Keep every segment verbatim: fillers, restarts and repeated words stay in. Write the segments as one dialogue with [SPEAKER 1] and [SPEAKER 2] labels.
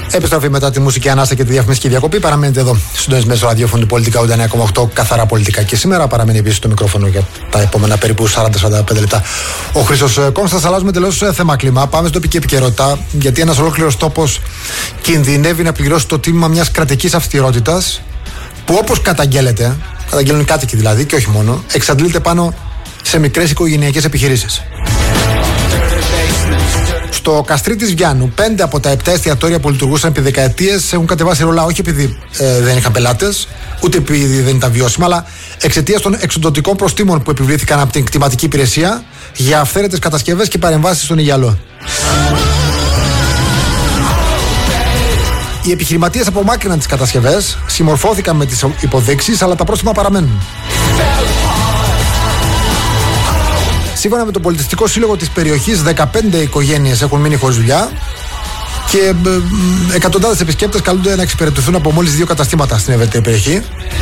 [SPEAKER 1] Επιστροφή μετά τη μουσική ανάσα και τη διαφημιστική διακοπή. Παραμένετε εδώ συντονισμένοι στο ραδιόφωνο του Πολιτικά ογδόντα εννέα κόμμα οκτώ, καθαρά πολιτικά. Και σήμερα παραμένει επίσης το μικρόφωνο για τα επόμενα περίπου σαράντα με σαράντα πέντε λεπτά ο Χρήστος Κόνστας. Αλλάζουμε τελώς θέμα κλίμα. Πάμε στην τοπική επικαιρότητα. Γιατί ένας ολόκληρος τόπος κινδυνεύει να πληρώσει το τίμημα μιας κρατικής αυστηρότητας που, όπως καταγγέλλεται, καταγγέλνουν οι κάτοικοι δηλαδή και όχι μόνο, εξαντλείται πάνω σε μικρές οικογενειακές επιχειρήσεις. Στο Καστρί της Βιάννου, πέντε από τα επτά εστιατόρια που λειτουργούσαν επί δεκαετίες έχουν κατεβάσει ρολά, όχι επειδή ε, δεν είχαν πελάτες, ούτε επειδή δεν ήταν βιώσιμα, αλλά εξαιτίας των εξοντωτικών προστίμων που επιβλήθηκαν από την κτηματική υπηρεσία για αυθαίρετες κατασκευές και παρεμβάσεις στον Αιγιαλό. Οι επιχειρηματίες απομάκρυναν τις κατασκευές, συμμορφώθηκαν με τις υποδείξεις, αλλά τα πρόστιμα παραμένουν. Σύμφωνα με το Πολιτιστικό Σύλλογο της περιοχής, δεκαπέντε οικογένειες έχουν μείνει χωρίς δουλειά και εκατοντάδες επισκέπτες καλούνται να εξυπηρετηθούν από μόλις δύο καταστήματα στην ευρύτερη περιοχή.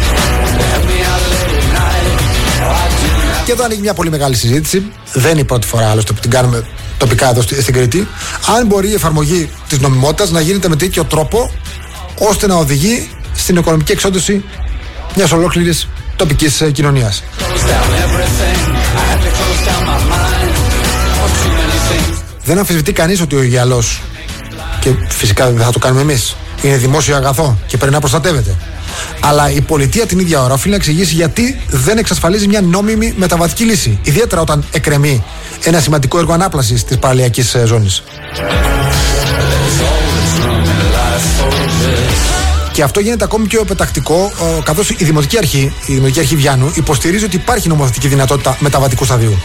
[SPEAKER 1] Και εδώ ανοίγει μια πολύ μεγάλη συζήτηση. Δεν είναι η πρώτη φορά άλλωστε που την κάνουμε τοπικά εδώ στην Κρήτη. Αν μπορεί η εφαρμογή της νομιμότητας να γίνεται με τέτοιο τρόπο ώστε να οδηγεί στην οικονομική εξόντωση μιας ολόκληρης τοπικής κοινωνίας. Δεν αμφισβητεί κανείς ότι ο Αιγιαλός, και φυσικά δεν θα το κάνουμε εμείς, είναι δημόσιο αγαθό και πρέπει να προστατεύεται. Αλλά η πολιτεία την ίδια ώρα οφείλει να εξηγήσει γιατί δεν εξασφαλίζει μια νόμιμη μεταβατική λύση, ιδιαίτερα όταν εκκρεμεί ένα σημαντικό έργο ανάπλασης της παραλιακής ζώνης. Και αυτό γίνεται ακόμη πιο επετακτικό, καθώς η Δημοτική Αρχή, η Δημοτική Αρχή Βιάννου υποστηρίζει ότι υπάρχει νομοθετική δυνατότητα μεταβατικού σταδίου.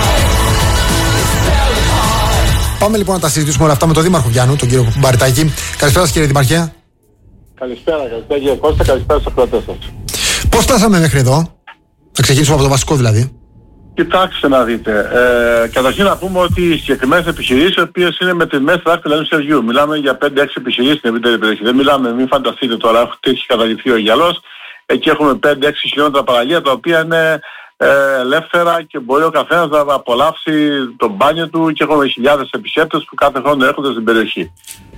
[SPEAKER 1] Πάμε λοιπόν να τα συζητήσουμε όλα αυτά με τον Δήμαρχο Βιάννου, τον κύριο Μπαριτάκη. Καλησπέρα σας, κύριε Δημαρχέ.
[SPEAKER 2] Καλησπέρα, καλησπέρα κύριε Κώστα, καλησπέρα στους ακροατές σας.
[SPEAKER 1] Πώς φτάσαμε μέχρι εδώ? Θα ξεκινήσουμε από το βασικό δηλαδή.
[SPEAKER 2] Κοιτάξτε να δείτε. Ε, καταρχήν να πούμε ότι οι συγκεκριμένες επιχειρήσεις, οι οποίες είναι με τιμές δάχτυλα ενός χεριού, μιλάμε για πέντε έξι επιχειρήσεις στην ευρύτερη περιοχή. Δεν μιλάμε, μην φανταστείτε τώρα, έχει καταγγελθεί ο Αιγιαλός. Εκεί έχουμε πέντε έξι χιλιόμετρα παραλία, τα οποία είναι ε, ελεύθερα και μπορεί ο καθένας να απολαύσει το μπάνιο του, και έχουμε χιλιάδες επισκέπτες που κάθε χρόνο έρχονται στην περιοχή.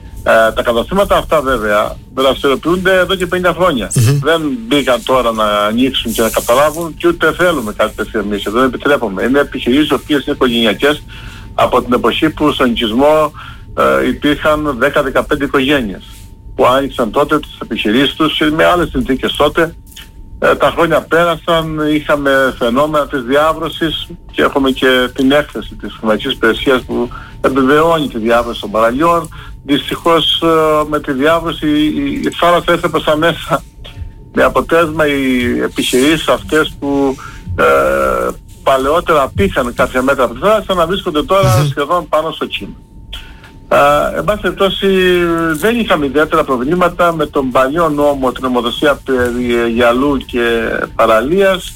[SPEAKER 2] Ε, τα καταστήματα αυτά βέβαια δραστηριοποιούνται εδώ και πενήντα χρόνια. Mm-hmm. Δεν μπήκαν τώρα να ανοίξουν και να καταλάβουν, και ούτε θέλουμε κάτι τέτοιο εμείς. Δεν επιτρέπουμε. Είναι επιχειρήσεις οι οποίες είναι οικογενειακές από την εποχή που στον οικισμό ε, υπήρχαν δέκα με δεκαπέντε οικογένειες που άνοιξαν τότε τις επιχειρήσεις τους με άλλες συνθήκες τότε. Ε, τα χρόνια πέρασαν, είχαμε φαινόμενα της διάβρωσης και έχουμε και την έκθεση της χρηματικής υπηρεσίας που επιβεβαιώνει τη διάβρωση των παραλιών. Δυστυχώς με τη διάβρωση η θάλασσα έρθει προς τα μέσα, με αποτέλεσμα οι επιχειρήσεις αυτές που ε, παλαιότερα απήχαν κάποια μέτρα από τη θάλασσα να βρίσκονται τώρα σχεδόν πάνω στο κύμα. Ε, εν πάση περιπτώσει δεν είχαμε ιδιαίτερα προβλήματα με τον παλιό νόμο, την νομοθεσία περί Αιγιαλού και παραλίας.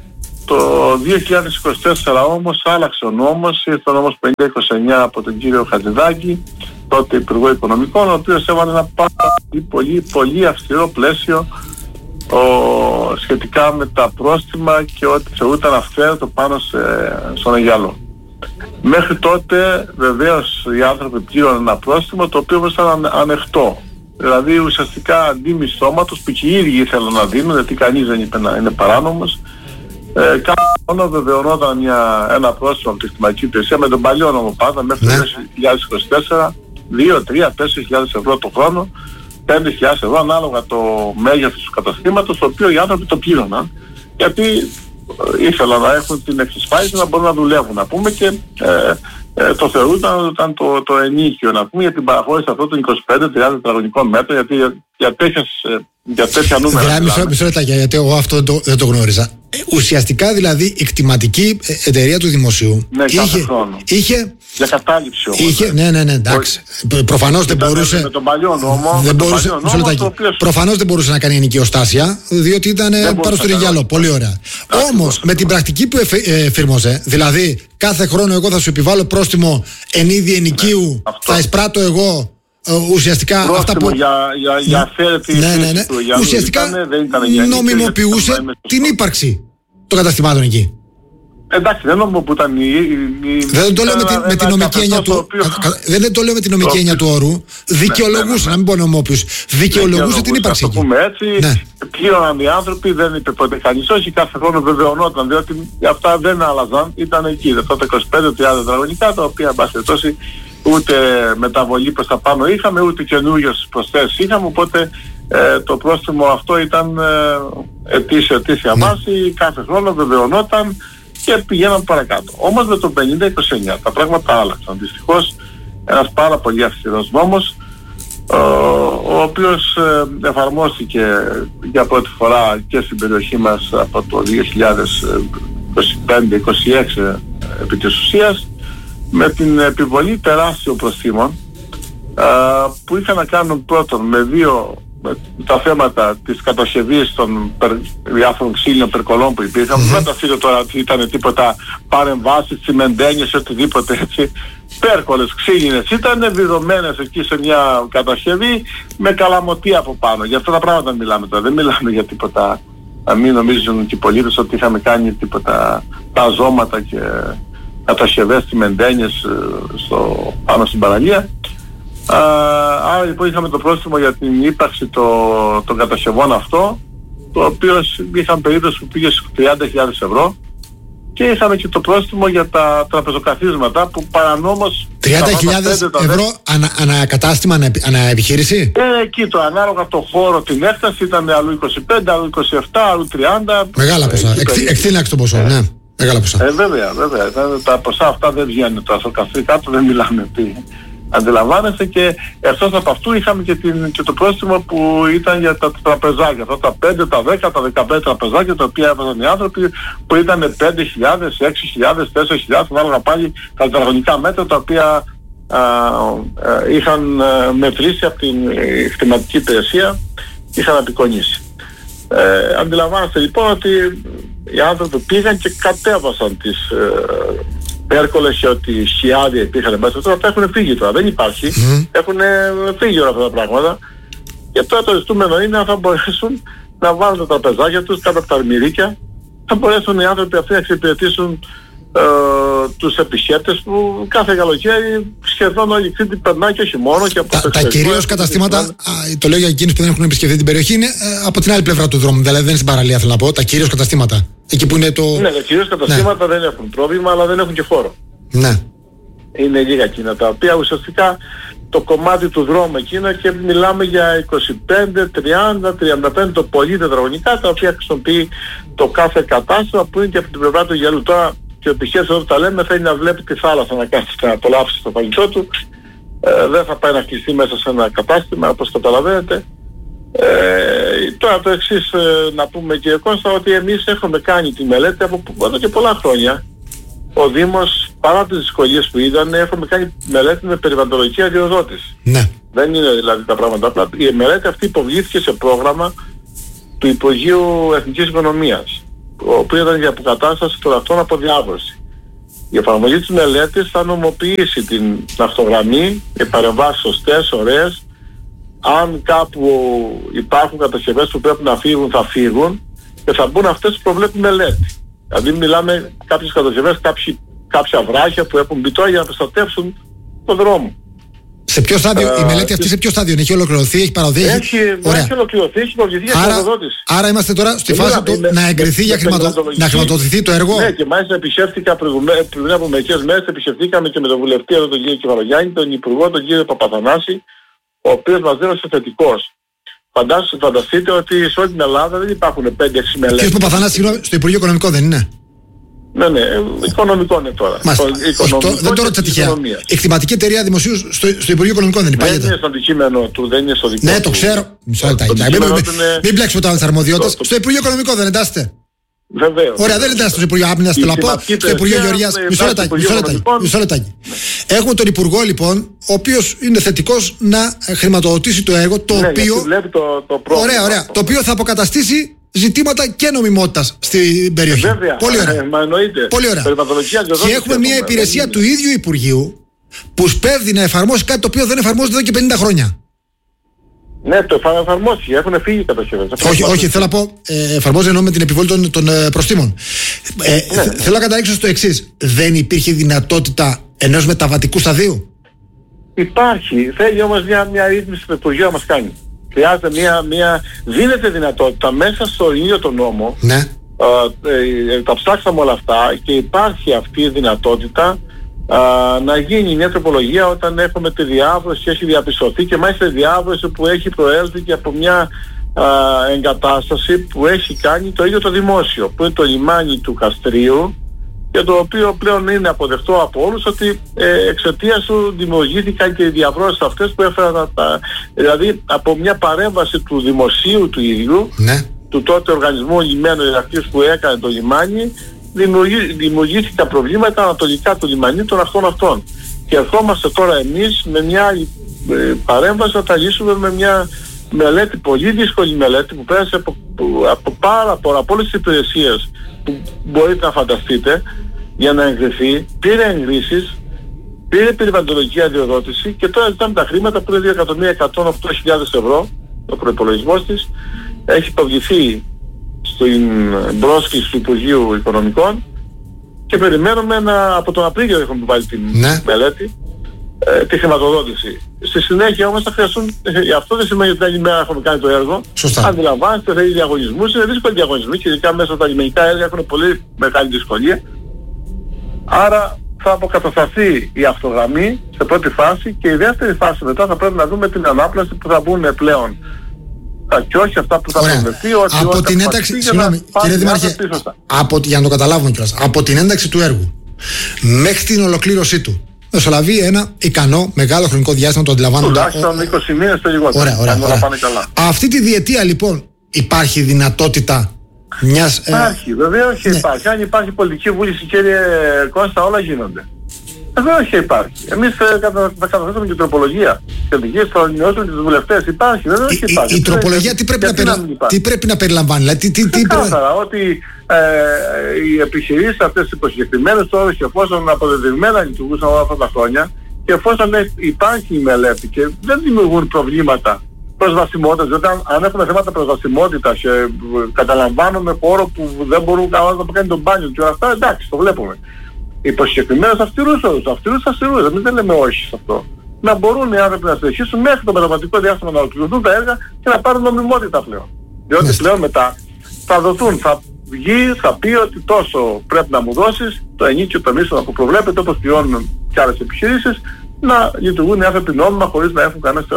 [SPEAKER 2] Το δύο χιλιάδες είκοσι τέσσερα όμως άλλαξε ο νόμος, ήρθε ο νόμος πενήντα είκοσι εννέα από τον κύριο Χατζηδάκη, τότε Υπουργό Οικονομικών, ο οποίος έβαλε ένα πάρα πολύ, πολύ αυστηρό πλαίσιο ο, σχετικά με τα πρόστιμα και ό,τι θεωρούταν αυθαίρετο πάνω σε, στον Αιγιαλό. Μέχρι τότε βεβαίως οι άνθρωποι πλήρωναν ένα πρόστιμο το οποίο ήταν ανε, ανεκτό. Δηλαδή ουσιαστικά αντί μισθώματος που και οι ίδιοι ήθελαν να δίνουν, γιατί κανείς δεν είπε να είναι παράνομος, ε, κάθε χρόνο βεβαιωνόταν μια, ένα πρόστιμο από τη κτηματική υπηρεσία με τον παλιό νόμο πάντα μέχρι το δύο χιλιάδες είκοσι τέσσερα, δύο, τρία, τέσσερις χιλιάδες ευρώ το χρόνο, πέντε χιλιάδες ευρώ ανάλογα το μέγεθος του καταστήματος, το οποίο οι άνθρωποι το πλήρωναν, γιατί ήθελαν να έχουν την εξασφάλιση να μπορούν να δουλεύουν, να πούμε, και ε, ε, το θεωρούνταν ήταν το, το ενίκιο, να πούμε, για την παραχώρηση αυτών των είκοσι πέντε με τριάντα τετραγωνικών μέτρων, γιατί για, για, τέτοιες, για τέτοια νούμερα.
[SPEAKER 1] Δηλαδή, μισό, μισό λεπτάκι, γιατί εγώ αυτό το, δεν το γνώριζα. Ε, ουσιαστικά δηλαδή η κτηματική εταιρεία του Δημοσίου
[SPEAKER 2] ναι, είχε,
[SPEAKER 1] είχε
[SPEAKER 2] για κατάληψη όμως.
[SPEAKER 1] Είχε, ναι, ναι, ναι, εντάξει. Προφανώς δεν μπορούσε.
[SPEAKER 2] Με τον παλιό νόμο.
[SPEAKER 1] Δεν μπορούσε, νόμο, οποίος... Προφανώς δεν μπορούσε να κάνει ενοικιοστάσια, διότι ήταν πάνω στο Αιγιαλό. Πολύ ωραία. Όμως με την πρακτική που εφήρμοζε, δηλαδή κάθε χρόνο εγώ θα σου επιβάλλω πρόστιμο εν είδη ενοικίου, ναι, θα εισπράττω εγώ. Ουσιαστικά
[SPEAKER 2] πρόστιμο
[SPEAKER 1] αυτά που.
[SPEAKER 2] Για, για, για αφαίρετη
[SPEAKER 1] ναι, ναι, ναι. Ουσιαστικά ήτανε, δεν ήταν νομιμοποιούσε την ύπαρξη των καταστημάτων εκεί.
[SPEAKER 2] Εντάξει, δεν νομίζω που ήταν η... η
[SPEAKER 1] δεν το λέω με την, με την νομική έννοια του... οποίο... Δεν το λέω με την νομική έννοια του όρου. Δικαιολογούσε, ναι, ναι, ναι. να μην πω νομόπιος. Δικαιολογούσε την ύπαρξη εκεί.
[SPEAKER 2] Να το πούμε έτσι, ναι. Πλήρωναν οι άνθρωποι, δεν είπε ποτέ κανείς όχι, κάθε χρόνο βεβαιωνόταν, διότι αυτά δεν άλλαζαν, ήταν εκεί. Τότε είκοσι πέντε τριάντα τετραγωνικά, τα οποία, εν πάση περιπτώσει, ούτε μεταβολή προς τα πάνω είχαμε, ούτε καινούργιες προσθέσεις είχαμε, οπότε ε, το πρόστιμο αυτό ήταν ε, ετήσια, ετήσια ναι. βάση, κάθε χρόνο βεβαιωνόταν και πηγαίναν παρακάτω. Όμως με το πενήντα είκοσι εννιά τα πράγματα άλλαξαν. Δυστυχώς ένας πάρα πολύ αυστηρός νόμος, ο, ο οποίος ε, εφαρμόστηκε για πρώτη φορά και στην περιοχή μας από το δύο χιλιάδες είκοσι πέντε είκοσι έξι επί της ουσίας, με την επιβολή τεράστιων προστίμων που είχαν να κάνουν πρώτον με δύο με τα θέματα της κατασκευής των περ, διάφορων ξύλινων περκολών που υπήρχαν. Mm-hmm. Δεν τα αφήνω τώρα ότι ήταν τίποτα παρεμβάσεις, τσιμεντένιες, οτιδήποτε έτσι. Πέρκολες ξύλινες ήταν βιδωμένες εκεί σε μια κατασκευή με καλαμωτή από πάνω. Για αυτά τα πράγματα μιλάμε τώρα. Δεν μιλάμε για τίποτα, να μην νομίζουν και οι πολίτες ότι είχαμε κάνει τίποτα τα ζώματα και κατασκευές τσιμεντένιες στο, πάνω στην παραλία. Α, άρα λοιπόν είχαμε το πρόστιμο για την ύπαρξη το, των κατασκευών αυτό, το οποίο είχαν περίπτωση που πήγε στους τριάντα χιλιάδες ευρώ, και είχαμε και το πρόστιμο για τα τραπεζοκαθίσματα που παρανόμως
[SPEAKER 1] τριάντα χιλιάδες ευρώ ανα, ανακατάστημα, ανα, αναεπιχείρηση.
[SPEAKER 2] Ε, εκεί το ανάλογα το χώρο, την έκταση ήταν αλλού είκοσι πέντε, αλλού είκοσι επτά, αλλού τριάντα.
[SPEAKER 1] Μεγάλα ποσά, εκτείναξε το ποσό, ε, ναι. Μεγάλα ποσά.
[SPEAKER 2] Ε, βέβαια, βέβαια. Τα ποσά αυτά δεν βγαίνουν τώρα στο καφέ κάτω, δεν μιλάμε τι. Αντιλαμβάνεστε, και εκτός από αυτού είχαμε και, την, και το πρόστιμο που ήταν για τα τραπεζάκια. Αυτά τα πέντε, τα δέκα, τα δεκαπέντε τραπεζάκια τα οποία έβαζαν οι άνθρωποι, που ήταν πέντε χιλιάδες, έξι χιλιάδες, τέσσερις χιλιάδες, ανάλογα πάλι τα τετραγωνικά μέτρα τα οποία α, α, είχαν α, μετρήσει από την χρηματική υπηρεσία, είχαν απεικονίσει. Ε, αντιλαμβάνεστε λοιπόν ότι οι άνθρωποι πήγαν και κατέβασαν τις ε, πέρκολες και ότι σκιάδια υπήρχαν μέσα. Τώρα αυτά έχουν φύγει τώρα, δεν υπάρχει. Mm. Έχουν φύγει όλα αυτά τα πράγματα. Και τώρα το ζητούμενο είναι αν θα μπορέσουν να βάλουν τα τραπεζάκια τους κάτω από τα αρμυρίκια, θα μπορέσουν οι άνθρωποι αυτοί να εξυπηρετήσουν ε, τους επισκέπτες που κάθε καλοκαίρι σχεδόν όλη η Κρήτη περνάει, και όχι μόνο. Και από
[SPEAKER 1] τα τα κυρίως καταστήματα, α, το λέω για εκείνους που δεν έχουν επισκεφθεί την περιοχή, είναι ε, από την άλλη πλευρά του δρόμου. Δηλαδή δεν είναι στην παραλία, θέλω να πω. Τα κυρίως καταστήματα. Εκεί που είναι το...
[SPEAKER 2] Ναι, τα κυρίως καταστήματα, ναι, δεν έχουν πρόβλημα, αλλά δεν έχουν και χώρο.
[SPEAKER 1] Ναι.
[SPEAKER 2] Είναι λίγα εκείνα τα οποία ουσιαστικά το κομμάτι του δρόμου εκείνα, και μιλάμε για είκοσι πέντε, τριάντα, τριάντα πέντε το πολύ τετραγωνικά, τα οποία χρησιμοποιεί το κάθε κατάστημα που είναι και από την πλευρά του γυαλού. Τώρα και ο επιχείρησης όταν τα λέμε θέλει να βλέπει τη θάλασσα, να κάθεται να απολαύσει το φαγητό του. Ε, δεν θα πάει να κλειστεί μέσα σε ένα κατάστημα, όπως καταλαβαίνετε. Ε, τώρα το εξής ε, να πούμε, κύριε Κώστα, ότι εμείς έχουμε κάνει τη μελέτη από εδώ και πολλά χρόνια. Ο Δήμος, παρά τις δυσκολίες που είδαν, έχουμε κάνει μελέτη με περιβαλλοντολογική αδειοδότηση.
[SPEAKER 1] Ναι.
[SPEAKER 2] Δεν είναι δηλαδή τα πράγματα απλά. Η μελέτη αυτή υποβλήθηκε σε πρόγραμμα του Υπουργείου Εθνικής Οικονομίας, ο οποίος ήταν για αποκατάσταση των ακτών από διάβρωση. Η εφαρμογή της μελέτης θα νομοποιήσει την αυτογραμμή, οι παρεμβάσεις σωστές, ωραίες. Αν κάπου υπάρχουν κατασκευές που πρέπει να φύγουν, θα φύγουν, και θα μπουν αυτές που προβλέπει μελέτη. Δηλαδή μιλάμε κάποιες κατασκευές, κάποια βράχια που έχουν μπει τώρα για να προστατεύσουν τον δρόμο.
[SPEAKER 1] Σε ποιο στάδιο, uh, η μελέτη αυτή σε ποιο στάδιο έχει ολοκληρωθεί, έχει παραδοθεί?
[SPEAKER 2] Έχει, έχει ολοκληρωθεί, έχει υποβληθεί για χρηματοδότηση.
[SPEAKER 1] Άρα είμαστε τώρα στη φάση του να εγκριθεί για χρηματοδότηση, να χρηματοδοτηθεί το έργο.
[SPEAKER 2] Ναι, και μάλιστα επισκέφθηκα πριν από μερικές μέρες, επισκεφθήκαμε και με τον βουλευτή εδώ τον κύριο Κεφαλογιάννη, τον υπουργό τον κύριο Παπαθανάση, ο οποίος μας δήλωσε θετικός. Φανταστείτε ότι σε όλη την Ελλάδα δεν υπάρχουν πέντε έξι μελέτες.
[SPEAKER 1] Κύριος Παπαθανάση, στο Υπουργείο Οικονομικών δεν είναι?
[SPEAKER 2] Ναι, ναι, οικονομικό είναι τώρα.
[SPEAKER 1] Οικονομικό, δεν το ρώτησα τυχαία. Εκτιματική εταιρεία δημοσίου στο, στο Υπουργείο Οικονομικών δεν υπάρχει?
[SPEAKER 2] Δεν είναι στο αντικείμενο του, δεν είναι στο δικό.
[SPEAKER 1] Ναι, το ξέρω. Μισό λεπτάκι. Μην μπλέξουμε τώρα τις αρμοδιότητες. Στο Υπουργείο Οικονομικών δεν εντάσσεται?
[SPEAKER 2] Βεβαίως.
[SPEAKER 1] Ωραία, δεν εντάσσεται στο Υπουργείο Άμυνας, θέλω να πω. Στο Υπουργείο Γεωργίας. Μισό λεπτάκι. Έχουμε τον Υπουργό λοιπόν, ο οποίος είναι θετικός να χρηματοδοτήσει το έργο, το οποίο. Ωραία, ωραία. Το οποίο θα αποκαταστήσει ζητήματα και νομιμότητας στην περιοχή.
[SPEAKER 2] Βέβαια,
[SPEAKER 1] πολύ ωραία.
[SPEAKER 2] Ε, μα εννοείται.
[SPEAKER 1] Πολύ ωραία. Και έχουμε μια υπηρεσία είναι. του ίδιου Υπουργείου που σπέβδει να εφαρμόσει κάτι το οποίο δεν εφαρμόζεται εδώ και πενήντα χρόνια.
[SPEAKER 2] Ναι, το εφαρμόστηκε, έχουν φύγει οι κατασκευές.
[SPEAKER 1] Όχι, όχι, θέλω να πω, ε, εφαρμόζεται ενώ με την επιβολή των, των ε, προστίμων. Ε, ναι. θ, θέλω να καταλήξω στο εξής. Δεν υπήρχε δυνατότητα ενός μεταβατικού σταδίου?
[SPEAKER 2] Υπάρχει. Θέλει όμως μια, μια ρύθμιση που το Υπουργείο μας κάνει. Χρειάζεται μια, μια... Δίνεται δυνατότητα μέσα στο ίδιο τον νόμο.
[SPEAKER 1] Ναι.
[SPEAKER 2] Ε, ε, τα ψάξαμε όλα αυτά και υπάρχει αυτή η δυνατότητα α, να γίνει μια τροπολογία όταν έχουμε τη διάβρωση και έχει διαπιστωθεί, και μάλιστα η διάβρωση που έχει προέλθει και από μια α, εγκατάσταση που έχει κάνει το ίδιο το δημόσιο, που είναι το λιμάνι του Καστρίου, και το οποίο πλέον είναι αποδεκτό από όλους ότι ε, εξαιτίας του δημιουργήθηκαν και οι διαβρώσεις αυτές που έφεραν τα, δηλαδή από μια παρέμβαση του δημοσίου του ίδιου,
[SPEAKER 1] ναι,
[SPEAKER 2] του τότε οργανισμού λιμένου Ηρακλείου που έκανε το λιμάνι, δημιουργή, δημιουργήθηκαν προβλήματα ανατολικά του λιμανιού των αυτών αυτών. Και ερχόμαστε τώρα εμείς με μια άλλη ε, παρέμβαση να τα λύσουμε με μια μελέτη, πολύ δύσκολη μελέτη που πέρασε από, από πάρα πολλά, από όλες τις υπηρεσίες που μπορείτε να φανταστείτε για να εγκριθεί, πήρε εγκρίσεις, πήρε περιβαλλοντολογική αδειοδότηση και τώρα ζητάμε τα χρήματα που είναι δύο εκατομμύρια εκατόν οκτώ χιλιάδες ευρώ, ο προϋπολογισμός της, έχει υποβληθεί στην πρόσκληση του Υπουργείου Οικονομικών και περιμένουμε να, από τον Απρίλιο έχουμε βάλει την ναι. μελέτη, ε, τη χρηματοδότηση. Στη συνέχεια όμως θα χρειαστούν, ε, αυτό δεν σημαίνει ότι την άλλη μέρα έχουμε κάνει το έργο.
[SPEAKER 1] Σωστά.
[SPEAKER 2] Αντιλαμβάνεστε, θέλει διαγωνισμούς, είναι δύσκολοι διαγωνισμοί και ειδικά μέσα στα λιμενικά έργα έχουν πολύ μεγάλη δυσκολία. Άρα θα αποκατασταθεί η αυτογραμμή σε πρώτη φάση και η δεύτερη φάση μετά θα πρέπει να δούμε την ανάπλαση που θα μπουν πλέον. Και όχι αυτά που θα προβλεφθεί.
[SPEAKER 1] Από την ένταξη, συγγνώμη κύριε Δήμαρχε, από, για να το καταλάβουμε κιόλας, από την ένταξη του έργου μέχρι την ολοκλήρωσή του μεσολαβεί ένα ικανό μεγάλο χρονικό διάστημα, το αντιλαμβάνονται.
[SPEAKER 2] Τουλάχιστον είκοσι μήνες το λιγότερο.
[SPEAKER 1] Ωραία, ωραία, ωραία. Πάνε καλά. Αυτή τη διετία λοιπόν υπάρχει δυνατότητα μιας...
[SPEAKER 2] Υπάρχει, ε... βεβαίως και ναι. υπάρχει. Αν υπάρχει πολιτική βούληση, κύριε Κώστα, όλα γίνονται. Βεβαίως και υπάρχει. Εμείς θα καταθέσουμε και τροπολογία. Και θα ενημερώσουμε και τους βουλευτές. Υπάρχει, βεβαίως και υπάρχει.
[SPEAKER 1] Η, η τροπολογία τι πρέπει, να, περιλα... τι πρέπει να περιλαμβάνει? Δηλαδή, τι, τι,
[SPEAKER 2] Κάθαρα, ότι ε, οι επιχειρήσεις αυτές οι συγκεκριμένες τώρα και εφόσον αποδεδειγμένα λειτουργούσαν όλα αυτά τα χρόνια και εφόσον υπάρχει η μελέτη και δεν δημιουργούν προβλήματα προσβασιμότητας, διότι αν, αν έχουμε θέματα προσβασιμότητας και καταλαμβάνουμε χώρο που δεν μπορούν κανένας να κάνει τον μπάνιο και όλα αυτά, εντάξει, το βλέπουμε. Οι προσκεκλημένους αυστηρούς όρους, αυστηρούς αυστηρούς, εμείς δεν λέμε όχι σε αυτό. Να μπορούν οι άνθρωποι να συνεχίσουν μέχρι το μεταβατικό διάστημα να ολοκληρωθούν τα έργα και να πάρουν νομιμότητα πλέον. Διότι yes. πλέον μετά θα δοθούν, θα βγει, θα πει ότι τόσο πρέπει να μου δώσεις το ενίκιο το μίσθωμα που προβλέπεται, όπως πληρώνουν και άλλες επιχειρήσεις, να λειτουργούν οι άνθρωποι νόμιμα χωρίς να έχουν κανένα,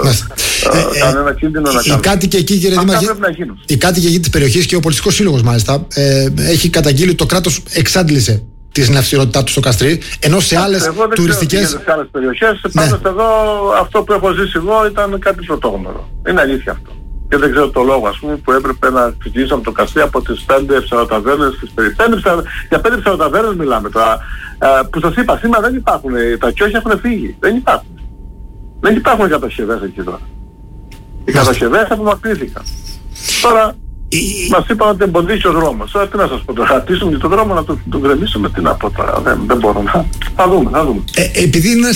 [SPEAKER 2] ε, κανένα κίνδυνο να κάνουν.
[SPEAKER 1] Οι κάτοικοι εκεί, κύριε Δήμαρχε, οι κάτοικοι εκεί της περιοχής και ο Πολιτιστικός Σύλλογος μάλιστα ε, έχει καταγγείλει το κράτος εξάντλησε τη συναυσιρότητά του στο Καστρί, ενώ σε άλλες τουριστικές...
[SPEAKER 2] Σε άλλες περιοχές, ναι. Πάντως εδώ αυτό που έχω ζήσει εγώ ήταν κάτι πρωτόγνωρο. Είναι αλήθεια αυτό. Και δεν ξέρω το λόγο, ας πούμε, που έπρεπε να ξεκινήσουμε το Καστρί από τις πέντε ψαροταβέρνες της περιοχής. Για πέντε ψαροταβέρνες μιλάμε τώρα. Ε, που σας είπα, σήμερα δεν υπάρχουν. Τα κιόχια έχουν φύγει. Δεν υπάρχουν. Δεν υπάρχουν κατασκευές εκεί τώρα. Οι κατασκευές απομακρύνθηκαν. Τώρα μας είπαν ότι εμποδίσει ο δρόμος. Τώρα τι να σας πω, το κρατήσουμε και τον δρόμο να τον το γκρεμίσουμε, τι να πω τώρα. Δεν, δεν μπορώ να... Θα δούμε, θα δούμε.
[SPEAKER 1] Ε, επειδή είναι